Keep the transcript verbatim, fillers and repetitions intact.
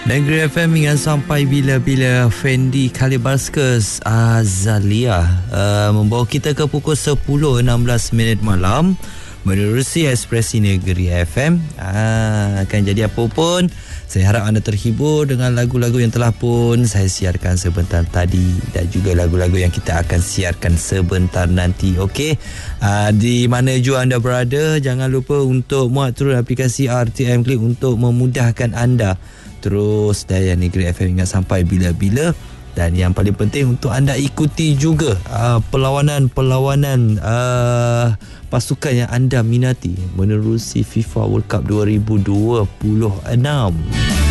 Negeri F M hingga sampai bila-bila. Fendi Kalibaskes Azalia uh, membawa kita ke pukul sepuluh enam belas minit malam menerusi Ekspresi Negeri F M. uh, Akan jadi apa pun, saya harap anda terhibur dengan lagu-lagu yang telah pun saya siarkan sebentar tadi dan juga lagu-lagu yang kita akan siarkan sebentar nanti. Okey, uh, di mana jua anda berada, jangan lupa untuk muat turun aplikasi R T M Click untuk memudahkan anda terus layan Negeri F M hingga sampai bila-bila. Dan yang paling penting untuk anda ikuti juga uh, perlawanan-perlawanan uh, pasukan yang anda minati menerusi FIFA World Cup dua ribu dua puluh enam.